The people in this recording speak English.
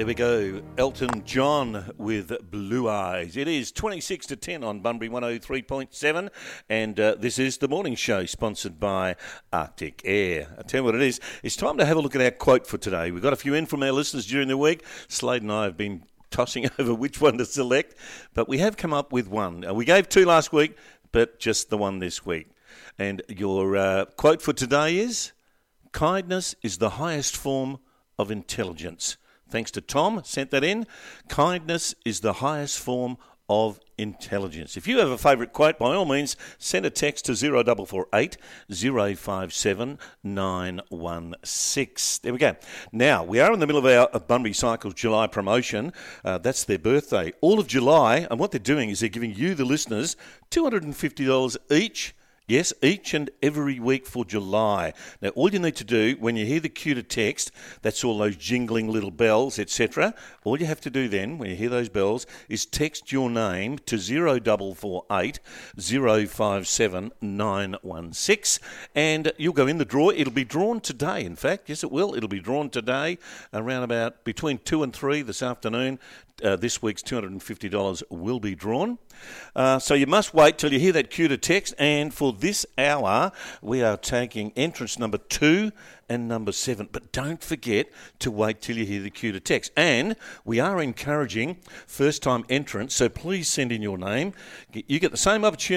There we go. Elton John with Blue Eyes. It is 26 to 10 on Bunbury 103.7, and this is the morning show sponsored by Arctic Air. I tell you what it is. It's time to have a look at our quote for today. We've got a few in from our listeners during the week. Slade and I have been tossing over which one to select, but we have come up with one. We gave two last week, but just the one this week. And your quote for today is, kindness is the highest form of intelligence. Thanks to Tom, sent that in. Kindness is the highest form of intelligence. If you have a favourite quote, by all means, send a text to 0448 057 916. There we go. Now, we are in the middle of our Bunbury Cycles July promotion. That's their birthday. All of July, and what they're doing is they're giving you, the listeners, $250 each. Yes, each and every week for July. Now, all you need to do when you hear the cue to text, that's all those jingling little bells, etc. All you have to do then, when you hear those bells, is text your name to 0448 057 916, and you'll go in the draw. It'll be drawn today, in fact. Yes, it will. It'll be drawn today around about between 2 and 3 this afternoon. This week's $250 will be drawn. So you must wait till you hear that cue to text. And for this hour, we are taking entrance number 2 and number 7. But don't forget to wait till you hear the cue to text. And we are encouraging first-time entrants, so please send in your name. You get the same opportunity